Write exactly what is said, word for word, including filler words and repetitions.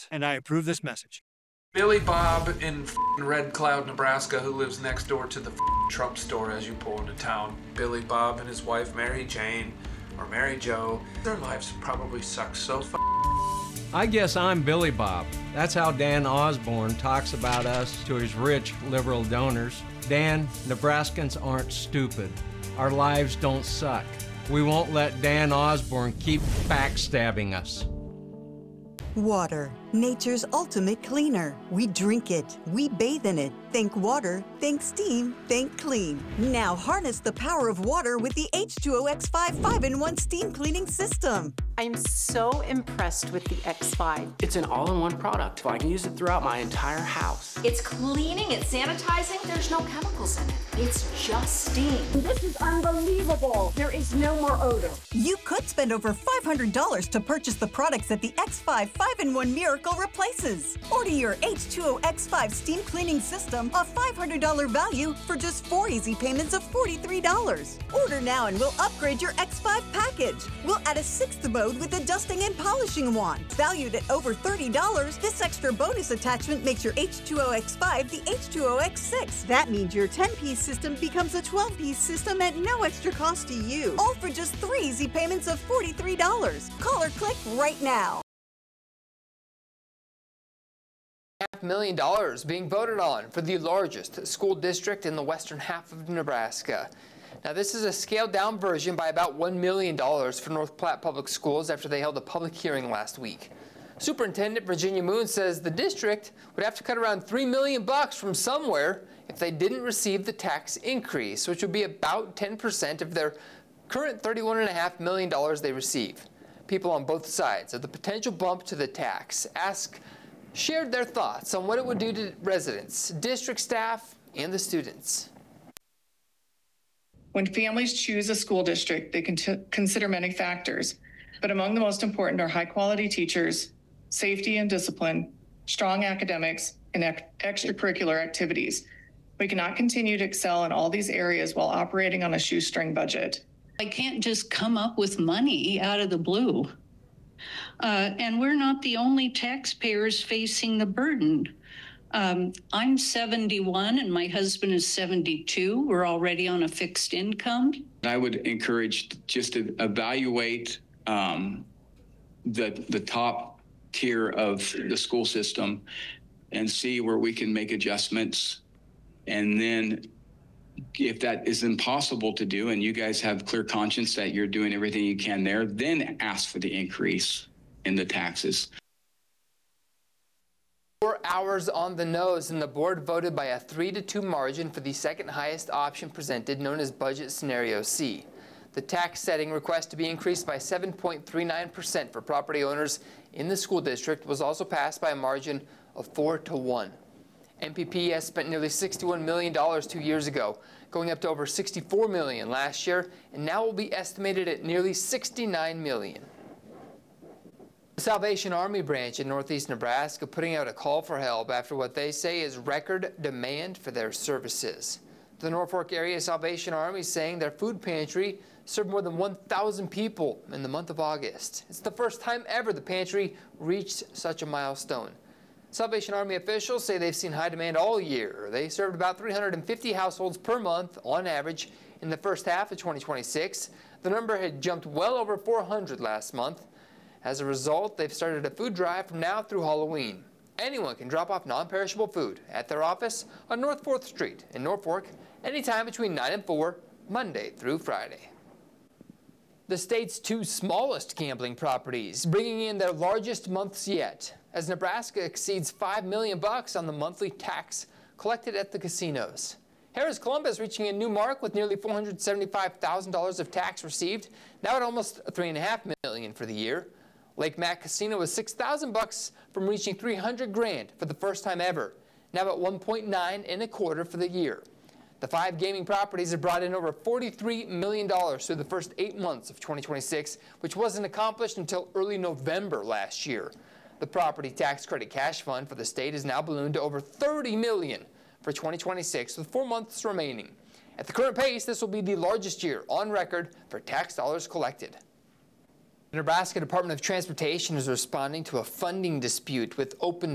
Democrats, and I approve this message. Billy Bob in f***ing Red Cloud, Nebraska, who lives next door to the f***ing Trump store as you pull into town. Billy Bob and his wife Mary Jane, or Mary Jo, their lives probably suck so f***. I guess I'm Billy Bob. That's how Dan Osborne talks about us to his rich liberal donors. Dan, Nebraskans aren't stupid. Our lives don't suck. We won't let Dan Osborne keep backstabbing us. Water, nature's ultimate cleaner. We drink it, we bathe in it. Think water, think steam, think clean. Now harness the power of water with the H two O X five five in one steam cleaning system. I'm so impressed with the X five. It's an all-in-one product. I can use it throughout my entire house. It's cleaning, it's sanitizing, there's no chemicals in it. It's just steam. This is unbelievable. There is no more odor. You could spend over five hundred dollars to purchase the products that the X five five in one Miracle replaces. Order your H two O X five steam cleaning system, a five hundred dollars value, for just four easy payments of forty-three dollars. Order now and we'll upgrade your X five package. We'll add a sixth mode with a dusting and polishing wand. Valued at over thirty dollars, this extra bonus attachment makes your H two O X five the H two O X six. That means your ten-piece system becomes a twelve-piece system at no extra cost to you. All for just three easy payments of forty-three dollars. Call or click right now. Half million dollars being voted on for the largest school district in the western half of Nebraska. Now, this is a scaled-down version by about one million dollars for North Platte Public Schools after they held a public hearing last week. Superintendent Virginia Moon says the district would have to cut around three million bucks from somewhere if they didn't receive the tax increase, which would be about ten percent of their current thirty-one point five million dollars they receive. People on both sides of the potential bump to the tax ask shared their thoughts on what it would do to residents, district staff, and the students. When families choose a school district, they can t- consider many factors, but among the most important are high-quality teachers, safety and discipline, strong academics, and ec- extracurricular activities. We cannot continue to excel in all these areas while operating on a shoestring budget. I can't just come up with money out of the blue. Uh, and we're not the only taxpayers facing the burden. Um, I'm seventy-one and my husband is seventy-two. We're already on a fixed income. I would encourage just to evaluate um, the, the top tier of the school system and see where we can make adjustments. And then if that is impossible to do and you guys have clear conscience that you're doing everything you can there, then ask for the increase in the taxes. Four hours on the nose, and the board voted by a three to two margin for the second highest option presented, known as Budget Scenario C. The tax setting request to be increased by seven point three nine percent for property owners in the school district was also passed by a margin of four to one. N P P has spent nearly sixty-one million dollars two years ago, going up to over sixty-four million dollars last year, and now will be estimated at nearly sixty-nine million dollars. The Salvation Army branch in northeast Nebraska putting out a call for help after what they say is record demand for their services. The Norfolk area Salvation Army is saying their food pantry served more than one thousand people in the month of August. It's the first time ever the pantry reached such a milestone. Salvation Army officials say they've seen high demand all year. They served about three hundred fifty households per month on average in the first half of twenty twenty-six. The number had jumped well over four hundred last month. As a result, they've started a food drive from now through Halloween. Anyone can drop off non-perishable food at their office on North fourth Street in Norfolk anytime between nine and four, Monday through Friday. The state's two smallest gambling properties bringing in their largest months yet, as Nebraska exceeds five million bucks on the monthly tax collected at the casinos. Harris Columbus reaching a new mark with nearly four hundred seventy-five thousand dollars of tax received, now at almost three and a half million for the year. Lake Mac Casino was six thousand bucks from reaching three hundred grand for the first time ever, now at one point nine and a quarter for the year. The five gaming properties have brought in over forty-three million dollars through the first eight months of twenty twenty-six, which wasn't accomplished until early November last year. The property tax credit cash fund for the state is now ballooned to over thirty million dollars for twenty twenty-six, with four months remaining. At the current pace, this will be the largest year on record for tax dollars collected. The Nebraska Department of Transportation is responding to a funding dispute with Open